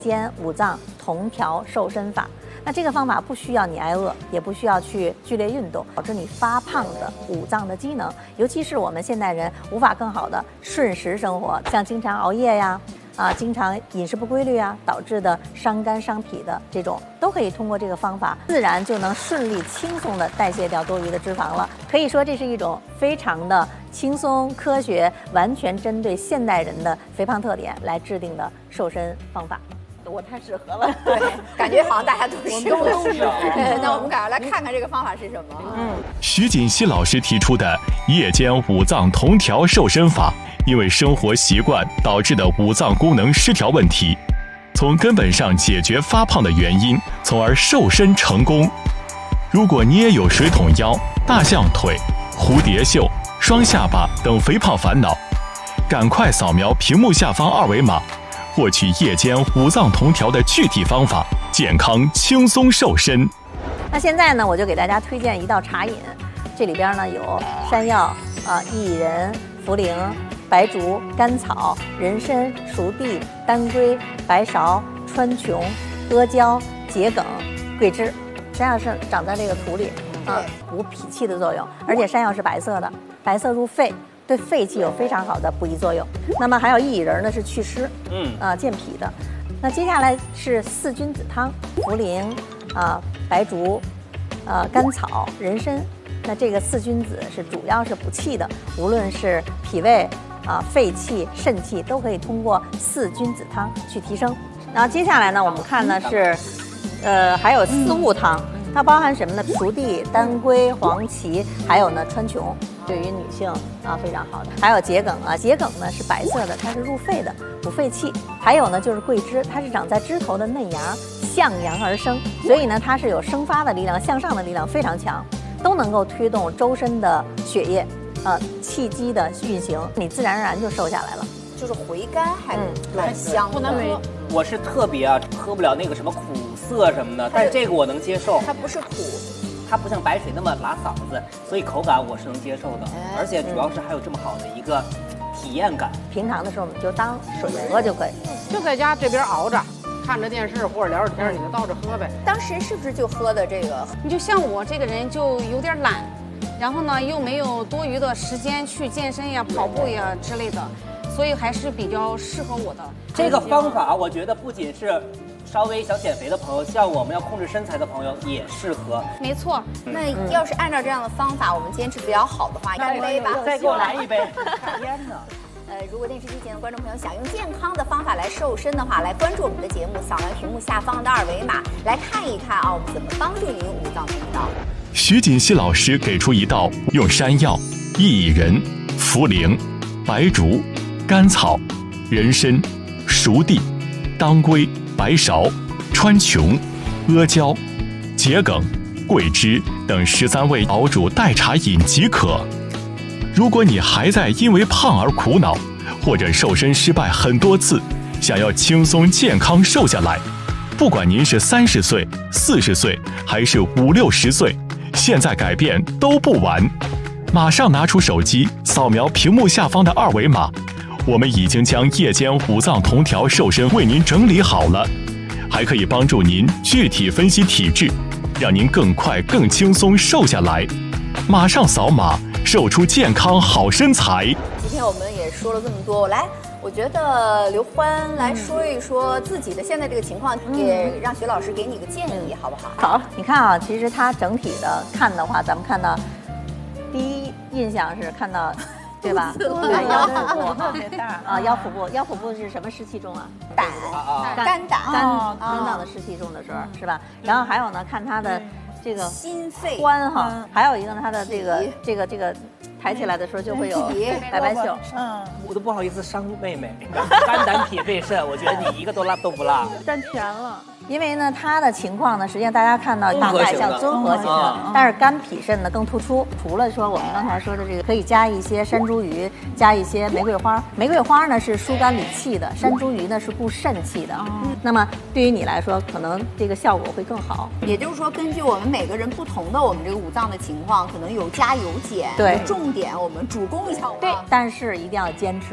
兼五脏同调瘦身法。那这个方法不需要你挨饿，也不需要去剧烈运动，导致你发胖的五脏的机能，尤其是我们现代人无法更好的顺时生活，像经常熬夜呀。经常饮食不规律啊，导致的伤肝伤脾的这种，都可以通过这个方法，自然就能顺利轻松的代谢掉多余的脂肪了。可以说这是一种非常的轻松、科学，完全针对现代人的肥胖特点来制定的瘦身方法。我太适合了， 对，感觉好像大家都适合。那我们赶快来看看这个方法是什么。 徐锦熙老师提出的夜间五脏同调瘦身法，因为生活习惯导致的五脏功能失调问题，从根本上解决发胖的原因，从而瘦身成功。如果你也有水桶腰、大象腿、蝴蝶袖、双下巴等肥胖烦恼，赶快扫描屏幕下方二维码，获取夜间五脏同调的具体方法，健康轻松瘦身。 那现在呢，我就给大家推荐一道茶饮，这里边呢有山药、薏仁、茯苓、白术、甘草、人参、熟地、当归、白芍、川穹、阿胶、桔梗、桂枝。山药是长在这个土里补脾气的作用，而且山药是白色的，白色入肺，对肺气有非常好的补益作用。那么还有薏仁呢，是祛湿，健脾的。那接下来是四君子汤，茯苓白术、甘草、人参。那这个四君子是主要是补气的，无论是脾胃肺气、肾气都可以通过四君子汤去提升。然后接下来呢，我们看呢是，还有四物汤，它包含什么呢？熟地、当归、黄芪，还有呢川穹，对于女性非常好的。还有桔梗桔梗呢是白色的，它是入肺的，补肺气。还有呢就是桂枝，它是长在枝头的嫩芽，向阳而生，所以呢它是有生发的力量，向上的力量非常强，都能够推动周身的血液。气机的运行，你自然而然就瘦下来了， 就是回甘，还蛮香的。 不能喝，我是特别喝不了那个什么苦涩什么的，但是这个我能接受。 它不是苦， 它不像白水那么拉嗓子，所以口感我是能接受的，而且主要是还有这么好的一个体验感。 平常的时候我们就当水喝就可以， 就在家这边熬着。看着电视或者聊着天，你就倒着喝呗。 当时是不是就喝的这个？ 你就像我这个人就有点懒，然后呢又没有多余的时间去健身呀、跑步呀之类的，所以还是比较适合我的。 这个方法我觉得不仅是稍微想减肥的朋友，像我们要控制身材的朋友也适合。 没错。 那要是按照这样的方法，我们坚持比较好的话，干杯吧！ 再给我来一杯。天哪！ 如果电视机前的观众朋友想用健康的方法来瘦身的话，来关注我们的节目，扫描屏幕下方的二维码，来看一看我们怎么帮助您五脏同调。 徐锦熙老师给出一道用山药、薏仁、茯苓、白术、甘草、人参、熟地、当归、白芍、川穹、阿胶、桔梗、桂枝等13味熬煮代茶饮即可。如果你还在因为胖而苦恼，或者瘦身失败很多次，想要轻松健康瘦下来，不管您是30岁、40岁还是50、60岁，现在改变都不晚。马上拿出手机扫描屏幕下方的二维码，我们已经将夜间五脏同调瘦身为您整理好了，还可以帮助您具体分析体质，让您更快更轻松瘦下来。马上扫码，瘦出健康好身材。 今天我们也说了这么多，我觉得刘欢来说一说自己的现在这个情况，也让徐老师给你个建议，好不好？ 好，你看其实他整体的看的话，咱们看到第一印象是看到，对吧？腰腹部特别大腰腹部是什么湿气重啊？ 肝脏的湿气重的时候，是吧？然后还有呢，看他的这个心肺关还有一个呢，他的这个抬起来的时候就会有白袖。 我都不好意思伤妹妹，肝胆脾肺肾，我觉得你一个都不落， 占全了。因为呢，他的情况呢，实际上大家看到大概像综合型的，但是肝脾肾呢更突出。除了说我们刚才说的这个，可以加一些山茱萸，加一些玫瑰花。玫瑰花呢是疏肝理气的，山茱萸呢是固肾气的。那么对于你来说，可能这个效果会更好。 也就是说，根据我们每个人不同的我们这个五脏的情况，可能有加有减。 对， 重点我们主攻一下。 对，但是一定要坚持。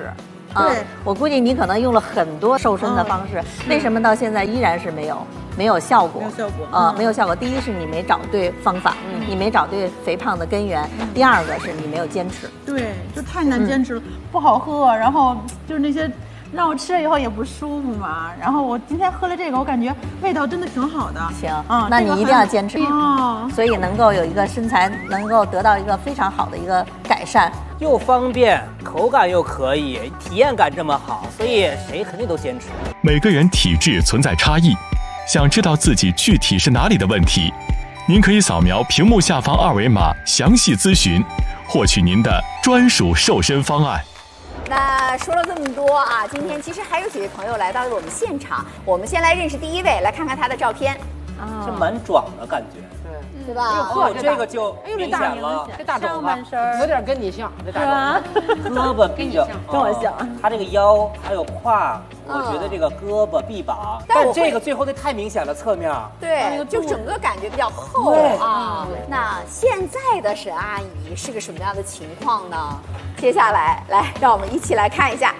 对， 我估计你可能用了很多瘦身的方式，为什么到现在依然是没有效果？ 没有效果没有效果。第一是你没找对方法，你没找对肥胖的根源。第二个是你没有坚持。 对，就太难坚持了，不好喝，然后就是那些让我吃了以后也不舒服嘛。然后我今天喝了这个，我感觉味道真的挺好的。 行，那你一定要坚持哦， 所以能够有一个身材，能够得到一个非常好的一个改善。 又方便，口感又可以，体验感这么好，所以谁肯定都坚持。 每个人体质存在差异，想知道自己具体是哪里的问题，您可以扫描屏幕下方2维码详细咨询，获取您的专属瘦身方案。 那说了这么多啊，今天其实还有几位朋友来到了我们现场，我们先来认识第一位，来看看他的照片， 这蛮壮的感觉。 对吧？ 哦，这个就明显了， 这大肘子有点跟你像，这大肘子胳膊比较跟我像。 他这个腰还有胯，我觉得这个胳膊臂膀，但这个最后的太明显了，侧面。 对，就整个感觉比较厚啊。那现在的沈阿姨是个什么样的情况呢？接下来，来让我们一起来看一下。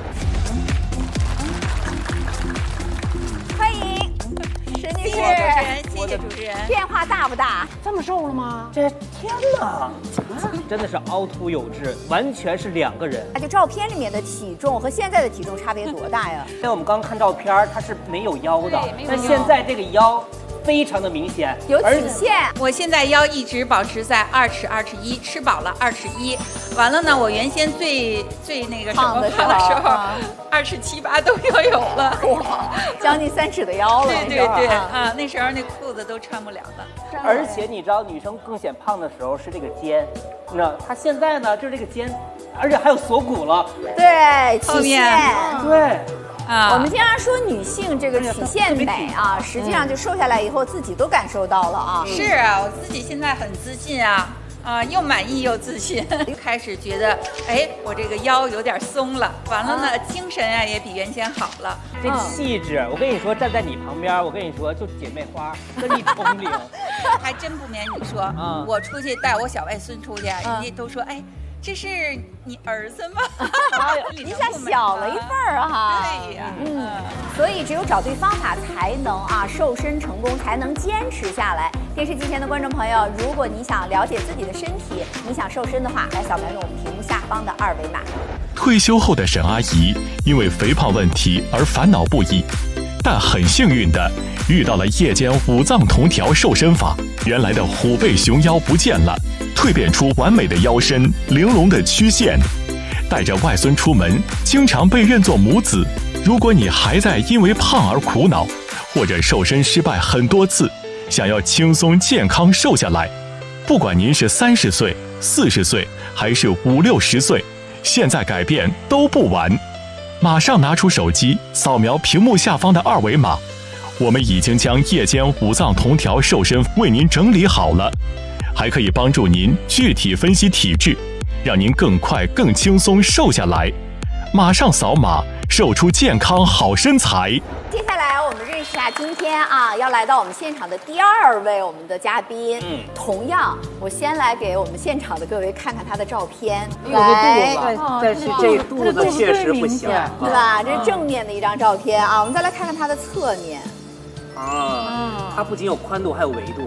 欢迎沈女士， 谢谢主持人。 变化大不大？ 这么瘦了吗？ 这天哪，真的是凹凸有致，完全是两个人。 就照片里面的体重和现在的体重差别多大呀？ 因为我们刚看照片，它是没有腰的，但现在这个腰非常的明显， 有曲线。 我现在腰一直保持在2尺21，吃饱了21。完了呢，我原先最那个什么胖的时候，2尺7、8都要有了， 哇，将近3尺的腰了。 对啊，那时候那裤子都穿不了了。 而且你知道，女生更显胖的时候是这个肩，你知道，她现在呢就是这个肩，而且还有锁骨了。 对，曲线。 对。 我们经常说女性这个曲线美啊，实际上就瘦下来以后自己都感受到了啊。 是啊，我自己现在很自信啊。又满意又自信，开始觉得，哎，我这个腰有点松了，完了呢，精神啊也比原先好了。 这气质，我跟你说，站在你旁边，我跟你说，就姐妹花，跟你同龄。 还真不瞒你说，我出去带我小外孙出去，人家都说，哎。这是你儿子吗？ 一下小了一份儿哈。 对呀， 所以只有找对方法才能瘦身成功，才能坚持下来。电视机前的观众朋友，如果你想了解自己的身体，你想瘦身的话，来扫描我们屏幕下方的2维码。 退休后的沈阿姨因为肥胖问题而烦恼不已，但很幸运的遇到了夜间5脏同调瘦身法，原来的虎背熊腰不见了，蜕变出完美的腰身、玲珑的曲线。带着外孙出门，经常被认作母子。如果你还在因为胖而苦恼，或者瘦身失败很多次，想要轻松健康瘦下来，不管您是30岁、40岁，还是50、60岁，现在改变都不晚。马上拿出手机，扫描屏幕下方的2维码，我们已经将夜间5脏同调瘦身为您整理好了，还可以帮助您具体分析体质，让您更快更轻松瘦下来。马上扫码，瘦出健康好身材。 接下来我们认识一下今天要来到我们现场的第2位我们的嘉宾。同样，我先来给我们现场的各位看看他的照片。 来，但是这肚子确实不行， 对吧？这是正面的一张照片啊。我们再来看看他的侧面。 它不仅有宽度，还有维度。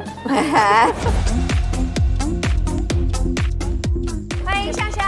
欢迎上上。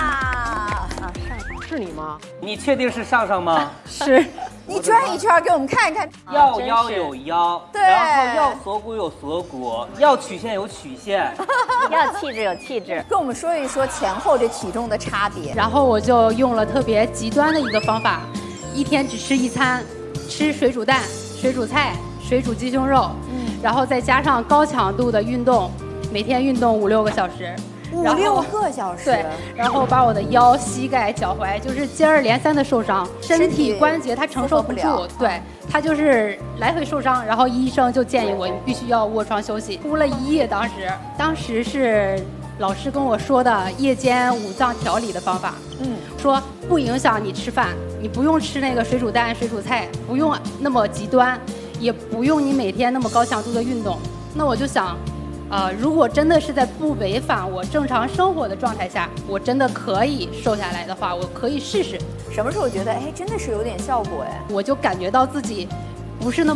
是你吗？ 你确定是上上吗？ 是。你转一圈给我们看一看。 要腰有腰， 对， 然后要锁骨有锁骨，要曲线有曲线， 要气质有气质。 跟我们说一说前后这体重的差别。 然后我就用了特别极端的一个方法，一天只吃1餐，吃水煮蛋、水煮菜、水煮鸡胸肉，然后再加上高强度的运动，每天运动5、6个小时。 5、6个小时， 对，然后把我的腰、膝盖、脚踝就是接二连三的受伤，身体关节它承受不住，对，它就是来回受伤，然后医生就建议我你必须要卧床休息，哭了1夜。当时是老师跟我说的夜间5脏调理的方法，说不影响你吃饭，你不用吃那个水煮蛋、水煮菜，不用那么极端，也不用你每天那么高强度的运动。那我就想。如果真的是在不违反我正常生活的状态下，我真的可以瘦下来的话，我可以试试。 什么时候觉得哎真的是有点效果哎？ 我就感觉到自己不是那么